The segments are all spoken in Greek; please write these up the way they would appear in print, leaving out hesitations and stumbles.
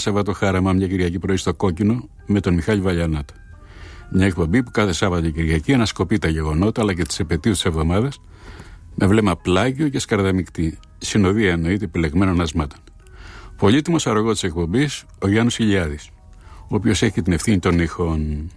Σαββατοχάραμα μια Κυριακή πρωί στο Κόκκινο με τον Μιχάλη Βαλιανάτο. Μια εκπομπή που κάθε Σάββατο και Κυριακή ανασκοπεί τα γεγονότα αλλά και τις επετείους της εβδομάδας με βλέμμα πλάγιο και σκαρδαμικτή, συνοδεία εννοείται επιλεγμένων ασμάτων. Πολύτιμος αρρωγός της εκπομπής ο Γιάννος Ηλιάδης, ο οποίος έχει την ευθύνη των ήχων.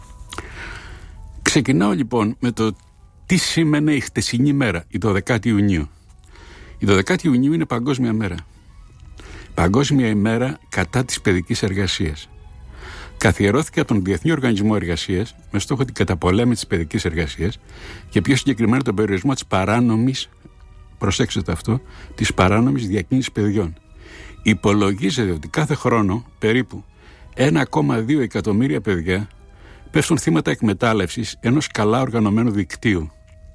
Ξεκινάω λοιπόν με το τι σήμαινε η χτεσινή μέρα, η 12η Ιουνίου. Η 12η Ιουνίου είναι Παγκόσμια Μέρα. Παγκόσμια ημέρα κατά της παιδικής εργασίας. Καθιερώθηκε από τον Διεθνή Οργανισμό Εργασίας με στόχο την καταπολέμηση της παιδικής εργασίας και πιο συγκεκριμένα τον περιορισμό της παράνομης, προσέξτε το αυτό, της παράνομης διακίνησης παιδιών. Υπολογίζεται ότι κάθε χρόνο περίπου 1,2 εκατομμύρια παιδιά πέφτουν θύματα εκμετάλλευσης ενός καλά οργανωμένου δικτύου.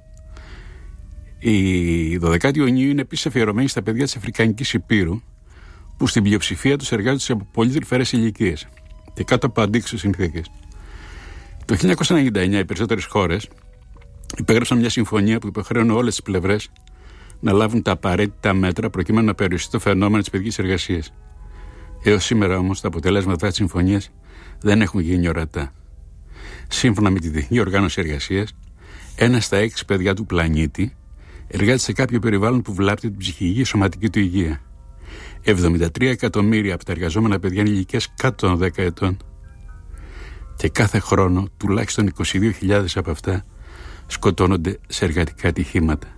Η 12η Ιουνίου είναι επίσης αφιερωμένη στα παιδιά της Αφρικανικής Ηπείρου, που στην πλειοψηφία τους εργάζονται σε πολύ τρυφερές ηλικίες και κάτω από αντίξωες συνθήκες. Το 1999 οι περισσότερες χώρες υπέγραψαν μια συμφωνία που υποχρέωνε όλες τις πλευρές να λάβουν τα απαραίτητα μέτρα προκειμένου να περιοριστεί το φαινόμενο της παιδικής εργασίας. Έως σήμερα όμως τα αποτελέσματα της συμφωνίας δεν έχουν γίνει ορατά. Σύμφωνα με τη Διεθνή Οργάνωση Εργασίας, 1 στα 6 παιδιά του πλανήτη εργάζεται σε κάποιο περιβάλλον που βλάπτει την ψυχική και σωματική του υγεία. 73 εκατομμύρια από τα εργαζόμενα παιδιά είναι ηλικίας κάτω των 10 ετών. Και κάθε χρόνο τουλάχιστον 22.000 από αυτά σκοτώνονται σε εργατικά ατυχήματα.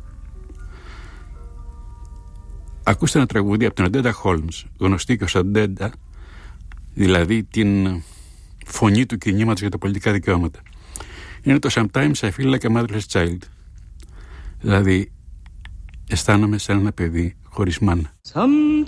Ακούστε ένα τραγούδι από τον Αντέντα Χόλμς, γνωστή και ως Αντέντα, δηλαδή την φωνή του κινήματος για τα πολιτικά δικαιώματα. Είναι το Sometimes I feel like a motherless child. Δηλαδή, αισθάνομαι σαν ένα παιδί χωρίς μάνα. Sometimes